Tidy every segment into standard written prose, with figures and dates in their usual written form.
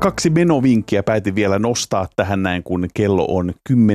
2 menovinkkiä päätin vielä nostaa tähän näin, kun kello on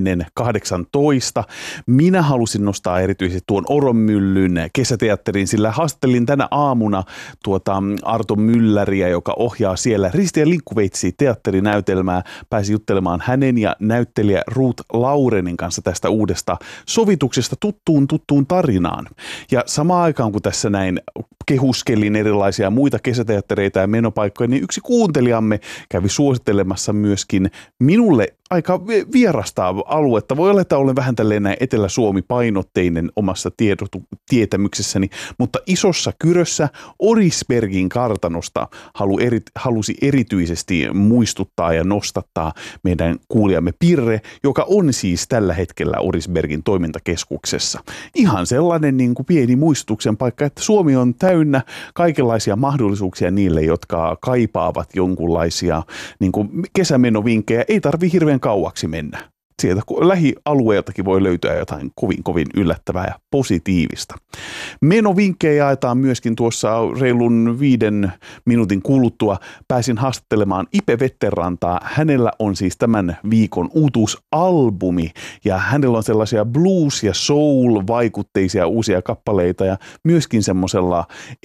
10.18. Minä halusin nostaa erityisesti tuon Oronmyllyn kesäteatterin, sillä haastattelin tänä aamuna Arto Mylläriä, joka ohjaa siellä Risti ja Linkkuveitsi teatterinäytelmää. Pääsi juttelemaan hänen ja näyttelijä Ruth Laurenin kanssa tästä uudesta sovituksesta tuttuun tarinaan. Ja samaan aikaan, kun tässä näin kehuskelin erilaisia muita kesäteattereita ja menopaikkoja, niin yksi kuuntelijamme kävi suosittelemassa myöskin minulle aika vierasta aluetta. Voi olla, että olen vähän tälleen näin Etelä-Suomi-painotteinen omassa tietämyksessäni, mutta Isossa Kyrössä Orisbergin kartanosta halusi erityisesti muistuttaa ja nostattaa meidän kuulijamme Pirre, joka on siis tällä hetkellä Orisbergin toimintakeskuksessa. Ihan sellainen niin kuin pieni muistutuksen paikka, että Suomi on täynnä kaikenlaisia mahdollisuuksia niille, jotka kaipaavat jonkunlaisia niin kuin kesämenovinkkejä. Ei tarvitse hirveän kauaksi mennä. Sieltä lähialueeltakin voi löytyä jotain kovin yllättävää ja positiivista. Menovinkkejä jaetaan myöskin tuossa reilun 5 minuutin kuluttua. Pääsin haastattelemaan Ipe Vetterrantaa. Hänellä on siis tämän viikon uutuusalbumi ja hänellä on sellaisia blues- ja soul-vaikutteisia uusia kappaleita ja myöskin semmoisella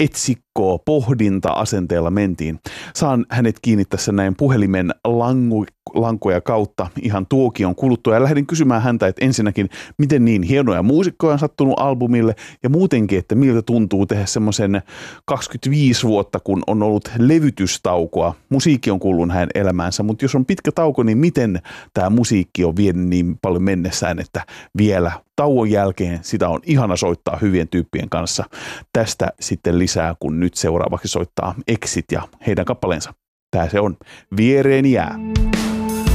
pohdinta-asenteella mentiin. Saan hänet kiinni tässä näin puhelimen lankoja kautta ihan tuokion kuluttua ja lähdin kysymään häntä, että ensinnäkin miten niin hienoja muusikkoja on sattunut albumille ja muutenkin, että miltä tuntuu tehdä semmoisen 25 vuotta, kun on ollut levytystaukoa. Musiikki on kuullut hänen elämäänsä, mutta jos on pitkä tauko, niin miten tämä musiikki on vienyt niin paljon mennessään, että vielä tauon jälkeen sitä on ihana soittaa hyvien tyyppien kanssa. Tästä sitten lisää, kun nyt seuraavaksi soittaa Exit ja heidän kappaleensa. Tää se on. Viereeni jää.